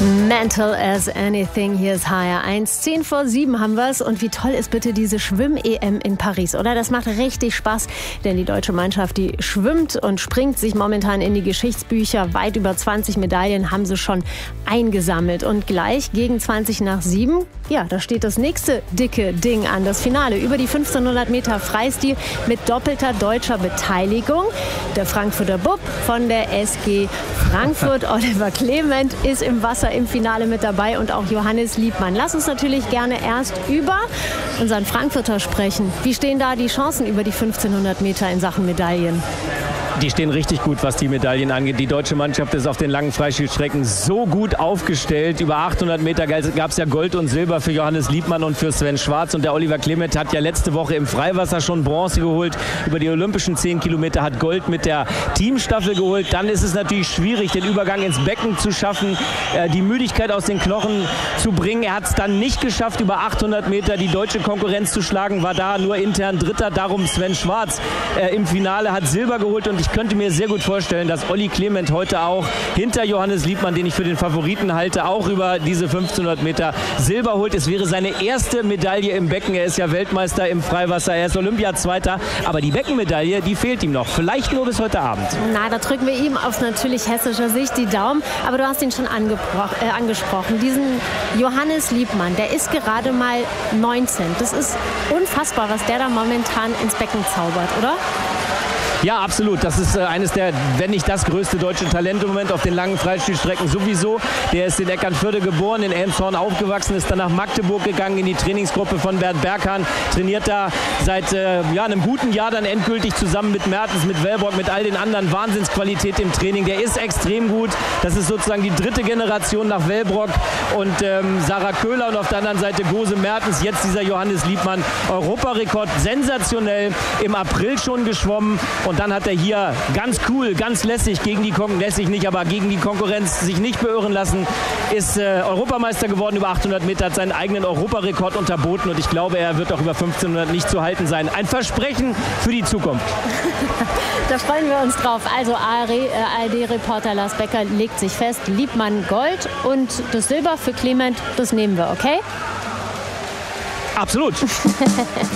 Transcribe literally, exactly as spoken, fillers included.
Mental as anything, hier ist H R eins. zehn vor sieben haben wir es. Und wie toll ist bitte diese Schwimm-E M in Paris, oder? Das macht richtig Spaß, denn die deutsche Mannschaft, die schwimmt und springt sich momentan in die Geschichtsbücher. Weit über zwanzig Medaillen haben sie schon eingesammelt. Und gleich gegen zwanzig nach sieben, ja, da steht das nächste dicke Ding an. Das Finale über die fünfzehnhundert Meter Freistil mit doppelter deutscher Beteiligung. Der Frankfurter Bub von der S G Frankfurt, Oliver Clement, ist im Wasser im Finale mit dabei und auch Johannes Liebmann. Lass uns natürlich gerne erst über unseren Frankfurter sprechen. Wie stehen da die Chancen über die fünfzehnhundert Meter in Sachen Medaillen? Die stehen richtig gut, was die Medaillen angeht. Die deutsche Mannschaft ist auf den langen Freistilstrecken so gut aufgestellt. Über achthundert Meter gab es ja Gold und Silber für Johannes Liebmann und für Sven Schwarz. Und der Oliver Clement hat ja letzte Woche im Freiwasser schon Bronze geholt. Über die olympischen zehn Kilometer hat Gold mit der Teamstaffel geholt. Dann ist es natürlich schwierig, den Übergang ins Becken zu schaffen, die Müdigkeit aus den Knochen zu bringen. Er hat es dann nicht geschafft, über achthundert Meter die deutsche Konkurrenz zu schlagen. War da nur intern Dritter. Darum Sven Schwarz äh, im Finale hat Silber geholt. Und ich könnte mir sehr gut vorstellen, dass Olli Clement heute auch hinter Johannes Liebmann, den ich für den Favoriten halte, auch über diese fünfzehnhundert Meter Silber holt. Es wäre seine erste Medaille im Becken. Er ist ja Weltmeister im Freiwasser, er ist Olympiazweiter. Aber die Beckenmedaille, die fehlt ihm noch. Vielleicht nur bis heute Abend. Na, da drücken wir ihm aus natürlich hessischer Sicht die Daumen. Aber du hast ihn schon äh, angesprochen. Diesen Johannes Liebmann, der ist gerade mal neunzehn. Das ist unfassbar, was der da momentan ins Becken zaubert, oder? Ja, absolut. Das ist äh, eines der, wenn nicht das größte deutsche Talent im Moment auf den langen Freistilstrecken sowieso. Der ist in Eckernförde geboren, in Elmshorn aufgewachsen, ist dann nach Magdeburg gegangen in die Trainingsgruppe von Bernd Berghahn. Trainiert da seit äh, ja, einem guten Jahr dann endgültig zusammen mit Mertens, mit Wellbrock, mit all den anderen. Wahnsinnsqualität im Training. Der ist extrem gut. Das ist sozusagen die dritte Generation nach Wellbrock und ähm, Sarah Köhler und auf der anderen Seite Gose Mertens. Jetzt dieser Johannes Liebmann. Europarekord, sensationell, im April schon geschwommen. Und dann hat er hier ganz cool, ganz lässig gegen die Konkurrenz, lässig nicht, aber gegen die Konkurrenz sich nicht beirren lassen, ist äh, Europameister geworden über achthundert Meter, hat seinen eigenen Europarekord unterboten und ich glaube, er wird auch über fünfzehnhundert nicht zu halten sein. Ein Versprechen für die Zukunft. Da freuen wir uns drauf. Also A R D-Reporter Lars Becker legt sich fest, Liebmann Gold und das Silber für Clement, das nehmen wir, okay? Absolut.